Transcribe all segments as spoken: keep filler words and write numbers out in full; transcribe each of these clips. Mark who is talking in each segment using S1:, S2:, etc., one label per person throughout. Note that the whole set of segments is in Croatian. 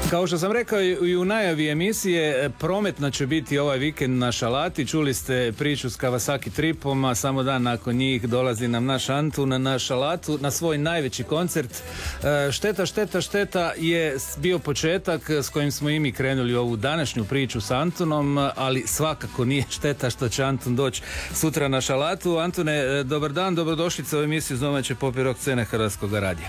S1: Kao što sam rekao i u najavi emisije, prometna će biti ovaj vikend na Šalati. Čuli ste priču s Kawasaki Tripom, a samo dan nakon njih dolazi nam naš Antun na Šalatu na svoj najveći koncert. Šteta, šteta, šteta je bio početak s kojim smo i mi krenuli ovu današnju priču s Antunom, ali svakako nije šteta što će Antun doći sutra na Šalatu. Antune, dobar dan, dobrodošlica u emisiju iz domaće pop i rock scene Hrvatskog radija.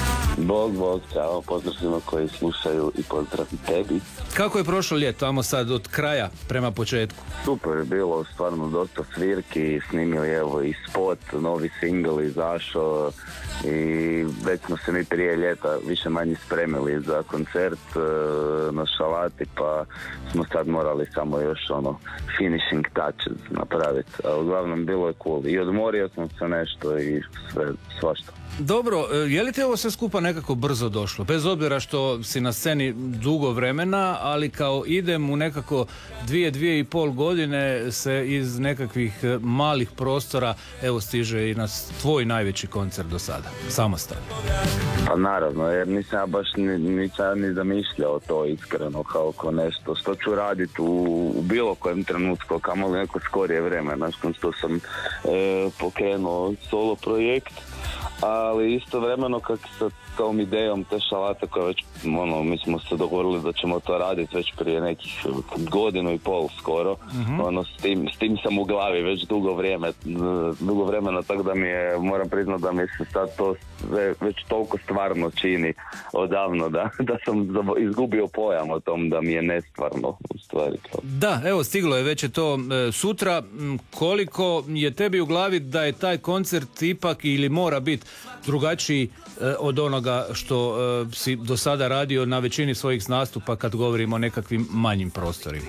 S2: Bog, bog, čao, pozdrav svima koji slušaju i pozdrav i tebi.
S1: Kako je prošlo ljeto, tamo sad od kraja prema početku?
S2: Super je bilo, stvarno dosta svirki, snimili evo i spot, novi singl izašao i već smo se mi prije ljeta više manje spremili za koncert na Šalati, pa smo sad morali samo još ono finishing touches napraviti, a uglavnom bilo je cool i odmorio sam se nešto i sve svašta.
S1: Dobro, je li te ovo sve skupa nekako brzo došlo? Bez obzira što si na sceni dugo vremena, ali kao idem u nekako dvije, dvije i pol godine se iz nekakvih malih prostora evo stiže i na tvoj najveći koncert do sada, samostalno.
S2: Pa naravno, jer nisam ja baš ni, nisam ni zamišljao to iskreno kao, kao nešto što ću raditi u, u bilo kojem trenutku, kamoli neko skorije vreme, nakon što sam e, pokrenuo solo projekt. Ali istovremeno kako sa tom idejom te Šalate koja već, ono, mi smo se dogovorili da ćemo to raditi već prije nekih godinu i pol skoro, uh-huh. ono, s tim, s tim sam u glavi već dugo vrijeme, dugo vremena, tako da mi je, moram priznati da mi se sad to već toliko stvarno čini odavno, da, da sam izgubio pojam o tom da mi je nestvarno u stvari.
S1: Da, evo stiglo je, već je to e, sutra. Koliko je tebi u glavi da je taj koncert ipak ili mora biti drugačiji e, od onoga što e, si do sada radio na većini svojih nastupa kad govorimo o nekakvim manjim prostorima?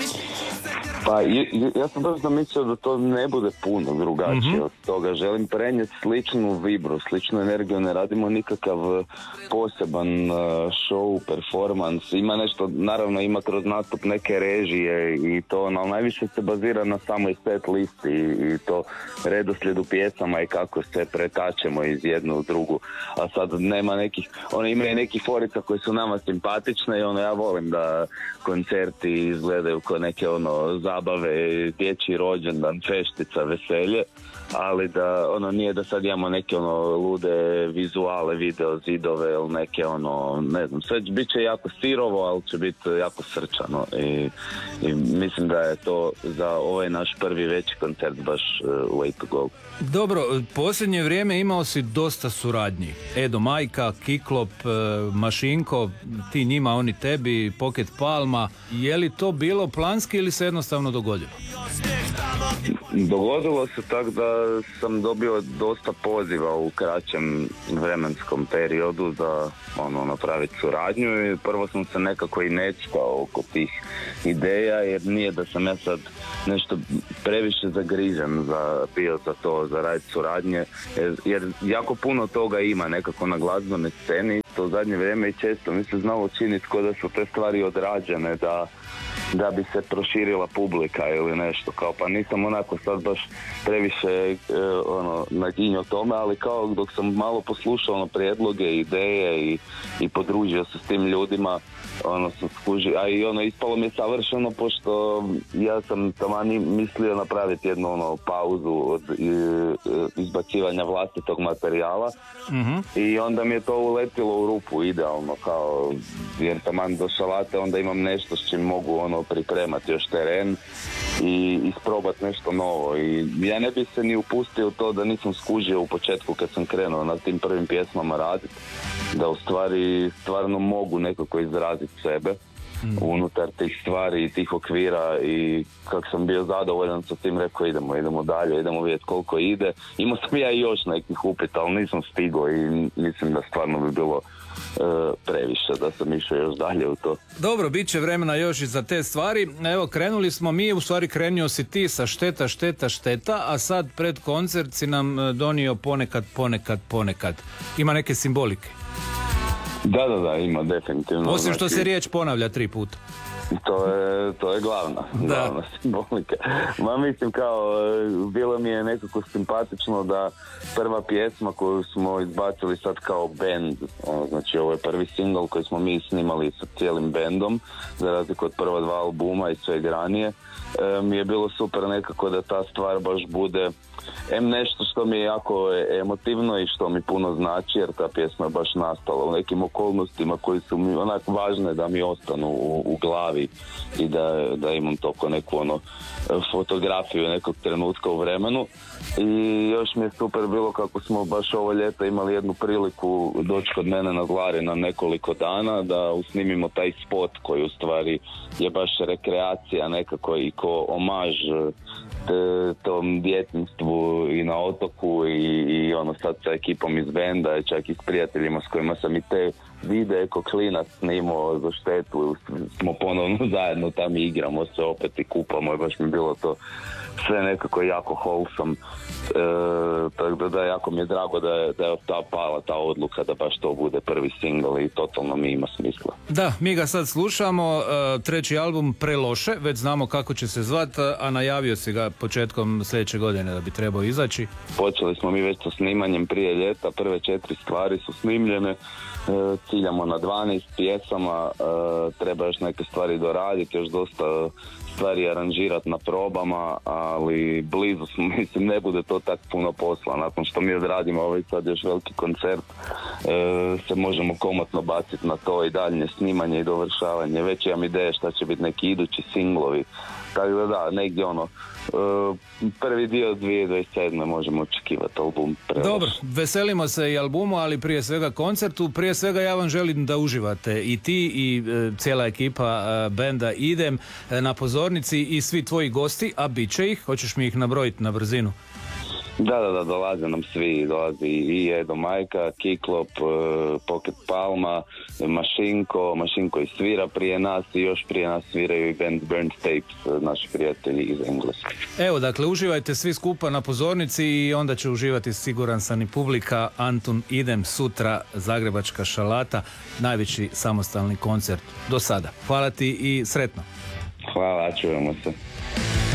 S2: Pa ja sam baš zamislio da to ne bude puno drugačije mm-hmm. od toga. Želim prenijeti sličnu vibru, sličnu energiju, ne radimo nikakav poseban uh, show, performance. Ima nešto, naravno ima kroz nastup neke režije i to, no, najviše se bazira na samoj set listi i, i to redoslijedu pjesama i kako se pretačemo iz jednu u drugu. A sad nema nekih, ono ima i nekih forica koje su nama simpatične i ono ja volim da koncerti izgledaju kao neke ono zabave, dječji rođendan, feštica, veselje, ali da ono nije da sad imamo neke ono lude vizuale, video, zidove ili neke ono, ne znam, sve bit će jako sirovo, ali će biti jako srčano i, i mislim da je to za ovaj naš prvi veći koncert baš uh, way to go.
S1: Dobro, posljednje vrijeme imao si dosta suradnji. Edo Majka, Kiklop, Mašinko, ti njima, oni tebi, Pocket Palma. Je li to bilo planski ili se jednostavno dogodilo?
S2: Dogodilo se tako da sam dobio dosta poziva u kraćem vremenskom periodu za ono, napraviti suradnju i prvo sam se nekako i neckao oko tih ideja jer nije da sam ja sad nešto previše zagrižen za, bio za to, za raditi suradnje jer, jer jako puno toga ima nekako na glazbenoj sceni, to u zadnje vrijeme i često mi se znalo činiti kao da su te stvari odrađene, da da bi se proširila publika ili nešto, kao pa nisam onako sad baš previše e, ono, naginjao tome, ali kao dok sam malo poslušao ono, prijedloge, ideje i, i podružio se s tim ljudima, ono sam skužio, a i ono ispalo mi je savršeno pošto ja sam tamani mislio napraviti jednu ono pauzu od e, izbacivanja vlastitog materijala mm-hmm. i onda mi je to uletilo u rupu idealno, kao jer taman do Šalate onda imam nešto s čim mogu ono pripremati još teren i isprobati nešto novo i ja ne bi se ni upustio u to da nisam skužio u početku kad sam krenuo na tim prvim pjesmama raditi, da u stvari stvarno mogu nekako izraziti sebe mm. unutar tih stvari i tih okvira i kako sam bio zadovoljan sa tim, rekao idemo, idemo dalje, idemo vidjeti koliko ide. Imao sam ja i još nekih upita, ali nisam stigao i mislim da stvarno bi bilo E, previše da sam išao još dalje u to.
S1: Dobro, bit će vremena još i za te stvari. Evo, krenuli smo mi, u stvari krenio si ti sa šteta, šteta, šteta, a sad pred koncert si nam donio ponekad, ponekad, ponekad. Ima neke simbolike?
S2: Da, da, da, ima definitivno.
S1: Osim što
S2: znači...
S1: se riječ ponavlja tri puta.
S2: To je, to je glavna, glavna simbolika. Ma mislim kao, bilo mi je nekako simpatično da prva pjesma koju smo izbacili sad kao band, znači ovo je prvi single koji smo mi snimali sa cijelim bandom, za razliku od prva dva albuma i sveg ranije, e, mi je bilo super nekako da ta stvar baš bude em nešto što mi je jako emotivno i što mi puno znači, jer ta pjesma je baš nastala u nekim okolnostima koji su mi onako važne da mi ostanu u, u glavi i da, da imam toko neku ono fotografiju nekog trenutka u vremenu. I još mi je super bilo kako smo baš ovo ljeto imali jednu priliku doći kod mene na Zlari na nekoliko dana da usnimimo taj spot koji u stvari je baš rekreacija nekako i ko omaž te, tom djetinjstvu i na otoku i, i ono sad sa ekipom iz benda i čak i s prijateljima s kojima sam i te videe ko klinac snimao za štetu, smo ponovno zajedno tam igramo se opet i kupamo i baš mi bilo to sve nekako jako wholesome. E, tako da, da jako mi je drago da je, da je ta pala ta odluka da baš to bude prvi single i totalno mi ima smisla.
S1: Da, mi ga sad slušamo, treći album Preloše, već znamo kako će se zvat, a najavio si ga početkom sljedeće godine da bi trebao izaći.
S2: Počeli smo mi već sa snimanjem prije ljeta, prve četiri stvari su snimljene, ciljamo na dvanaest pjesama, treba još neke stvari doraditi, još dosta stvari aranžirati na probama, ali blizu smo, mislim, ne bude to tak puno posla. Nakon što mi odradimo ovaj sad još veliki koncert, e, se možemo komotno baciti na to i daljnje snimanje i dovršavanje. Već imam ideje šta će biti neki idući singlovi. Tako da da, negdje ono, e, prvi dio dvije tisuće dvadeset sedme možemo očekivati album Preloše.
S1: Dobro, veselimo se i albumu, ali prije svega koncertu. Prije svega ja vam želim da uživate i ti i e, cijela ekipa e, benda Idem e, na pozornici i svi tvoji gosti, a bit će ih, hoćeš mi ih nabrojiti na brzinu?
S2: Da, da, da, dolaze nam svi, dolazi i Edo Majka, Kiklop, Pocket Palma, Mašinko, Mašinko i svira prije nas i još prije nas sviraju i band Burnt Tapes, naši prijatelji iz Engleske.
S1: Evo, dakle, uživajte svi skupa na pozornici i onda će uživati, siguran sam, i publika. Antun Idem sutra, Zagrebačka šalata, najveći samostalni koncert do sada. Hvala ti i sretno.
S2: Hvala, čujemo se.